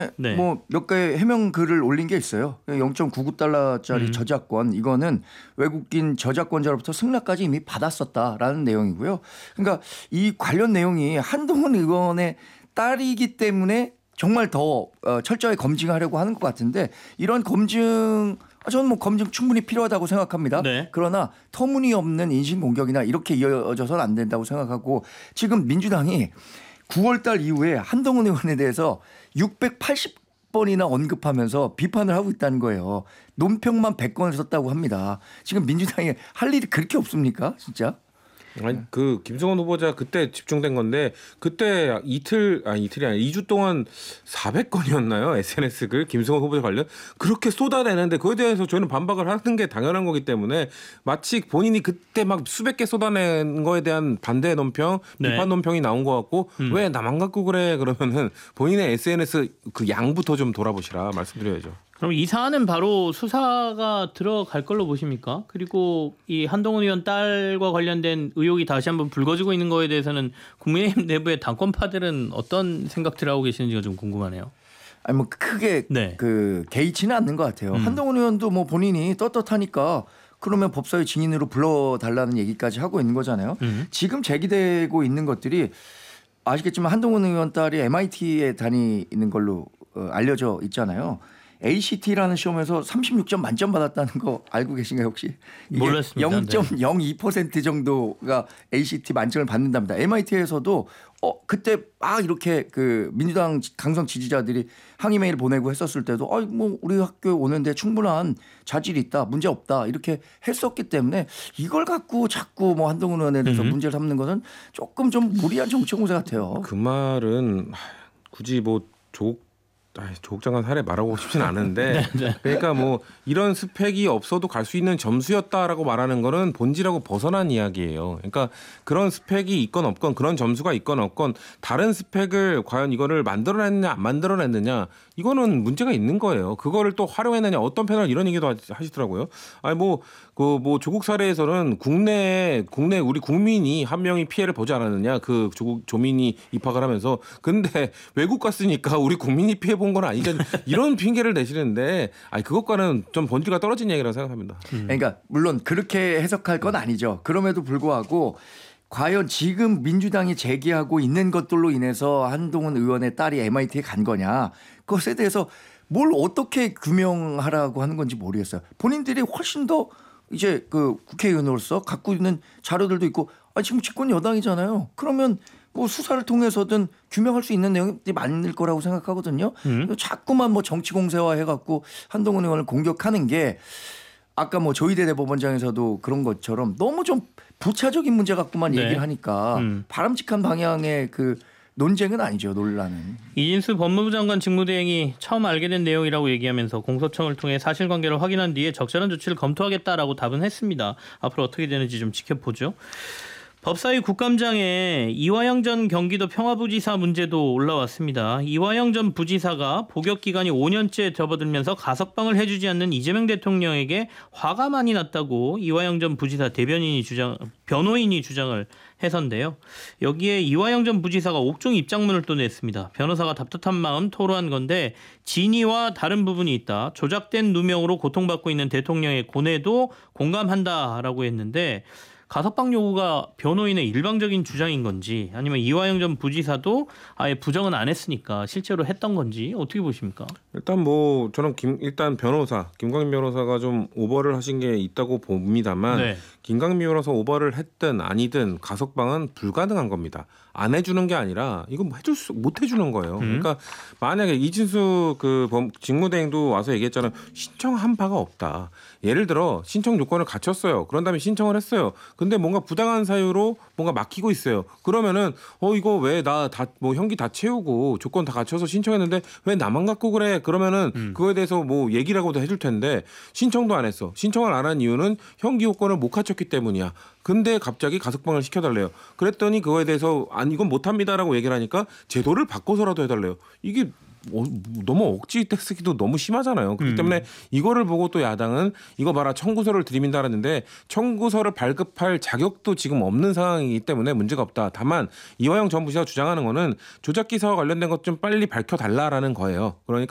네. 뭐 몇 개의 해명 글을 올린 게 있어요. 0.99달러짜리 저작권 이거는 외국인 저작권자로부터 승낙까지 이미 받았었다라는 내용이고요. 그러니까 이 관련 내용이 한동훈 의원의 딸이기 때문에 정말 더 철저히 검증하려고 하는 것 같은데 이런 검증 저는 뭐 검증 충분히 필요하다고 생각합니다. 네. 그러나 터무니없는 인신공격이나 이렇게 이어져서는 안 된다고 생각하고 지금 민주당이 9월 달 이후에 한동훈 의원에 대해서 680번이나 언급하면서 비판을 하고 있다는 거예요. 논평만 100건을 썼다고 합니다. 지금 민주당이 할 일이 그렇게 없습니까? 진짜? 아니 그 김성원 후보자 그때 집중된 건데 그때 이틀이 아니라 2주 동안 400건이었나요? SNS 글 김성원 후보자 관련 그렇게 쏟아내는데 그거에 대해서 저희는 반박을 하는 게 당연한 거기 때문에 마치 본인이 그때 막 수백 개 쏟아낸 거에 대한 반대 논평, 네. 비판 논평이 나온 것 같고 왜 나만 갖고 그래 그러면은 본인의 SNS 그 양부터 좀 돌아보시라 말씀드려야죠. 그럼 이 사안은 바로 수사가 들어갈 걸로 보십니까? 그리고 이 한동훈 의원 딸과 관련된 의혹이 다시 한번 불거지고 있는 거에 대해서는 국민의힘 내부의 당권파들은 어떤 생각들을 하고 계시는지가 좀 궁금하네요. 아니 뭐 크게 네. 그 개의치는 않는 것 같아요. 한동훈 의원도 뭐 본인이 떳떳하니까 그러면 법사위 증인으로 불러달라는 얘기까지 하고 있는 거잖아요. 지금 제기되고 있는 것들이 아시겠지만 한동훈 의원 딸이 MIT에 다니는 걸로 알려져 있잖아요. ACT라는 시험에서 36점 만점 받았다는 거 알고 계신가요 혹시? 이게 몰랐습니다. 0.02% 정도가 ACT 만점을 받는답니다. MIT에서도 그때 막 이렇게 그 민주당 강성 지지자들이 항의 메일 보내고 했었을 때도 뭐 우리 학교에 오는데 충분한 자질이 있다, 문제 없다 이렇게 했었기 때문에 이걸 갖고 자꾸 뭐 한동훈 의원에 대해서 문제를 삼는 것은 조금 좀 무리한 정치 공세 같아요. 그 말은 굳이 뭐 조국 장관 사례 말하고 싶진 않은데 그러니까 뭐 이런 스펙이 없어도 갈 수 있는 점수였다라고 말하는 거는 본질하고 벗어난 이야기예요. 그러니까 그런 스펙이 있건 없건 그런 점수가 있건 없건 다른 스펙을 과연 이거를 만들어냈느냐 안 만들어냈느냐 이거는 문제가 있는 거예요. 그거를 또 활용했느냐 어떤 패널 이런 얘기도 하시더라고요. 아니 뭐 조국 사례에서는 국내 우리 국민이 한 명이 피해를 보지 않았느냐 그 조국 조민이 입학을 하면서 근데 외국 갔으니까 우리 국민이 피해 본 건 아니잖 이런 핑계를 내시는데 아니 그것과는 좀 본질과 떨어진 얘기라고 생각합니다. 그러니까 물론 그렇게 해석할 건 아니죠. 그럼에도 불구하고 과연 지금 민주당이 제기하고 있는 것들로 인해서 한동훈 의원의 딸이 MIT에 간 거냐 그것에 대해서 뭘 어떻게 규명하라고 하는 건지 모르겠어요. 본인들이 훨씬 더 이제 그 국회의원으로서 갖고 있는 자료들도 있고 지금 집권 여당이잖아요. 그러면 뭐 수사를 통해서든 규명할 수 있는 내용이 많을 거라고 생각하거든요. 자꾸만 뭐 정치 공세화 해갖고 한동훈 의원을 공격하는 게 아까 뭐 조희대 대법원장에서도 그런 것처럼 너무 좀 부차적인 문제 갖고만 네. 얘기를 하니까 바람직한 방향의 그 논쟁은 아니죠. 논란은. 이진수 법무부 장관 직무대행이 처음 알게 된 내용이라고 얘기하면서 공소청을 통해 사실관계를 확인한 뒤에 적절한 조치를 검토하겠다라고 답은 했습니다. 앞으로 어떻게 되는지 좀 지켜보죠. 법사위 국감장에 이화영 전 경기도 평화부지사 문제도 올라왔습니다. 이화영 전 부지사가 복역 기간이 5년째 접어들면서 가석방을 해주지 않는 이재명 대통령에게 화가 많이 났다고 이화영 전 부지사 변호인이 주장을 해서인데요. 여기에 이화영 전 부지사가 옥중 입장문을 또 냈습니다. 변호사가 답답한 마음 토로한 건데 진위와 다른 부분이 있다. 조작된 누명으로 고통받고 있는 대통령의 고뇌도 공감한다라고 했는데 가석방 요구가 변호인의 일방적인 주장인 건지 아니면 이화영 전 부지사도 아예 부정은 안 했으니까 실제로 했던 건지 어떻게 보십니까? 일단 뭐 저는 일단 김광민 변호사가 좀 오버를 하신 게 있다고 봅니다만 네. 김광민 변호사 오버를 했든 아니든 가석방은 불가능한 겁니다. 안 해주는 게 아니라 이건 못 해주는 거예요. 그러니까 만약에 이진수 그 직무대행도 와서 얘기했잖아요. 신청한 바가 없다. 예를 들어 신청 요건을 갖췄어요. 그런 다음에 신청을 했어요. 근데 뭔가 부당한 사유로 뭔가 막히고 있어요. 그러면은 이거 왜 나 뭐 형기 다 채우고 조건 다 갖춰서 신청했는데 왜 나만 갖고 그래? 그러면은 그거에 대해서 뭐 얘기라고도 해줄 텐데 신청도 안 했어. 신청을 안 한 이유는 형기 요건을 못 갖췄기 때문이야. 근데 갑자기 가석방을 시켜달래요. 그랬더니 그거에 대해서 이건 못합니다라고 얘기를 하니까 제도를 바꿔서라도 해달래요. 이게 너무 억지 쓰기도 너무 심하잖아요. 그렇기 때문에 이거를 보고 또 야당은 이거 봐라 청구서를 들이민다라는데 청구서를 발급할 자격도 지금 없는 상황이기 때문에 문제가 없다. 다만 이화영 전 부시장가 주장하는 거는 조작 기사와 관련된 것 좀 빨리 밝혀달라라는 거예요. 그러니까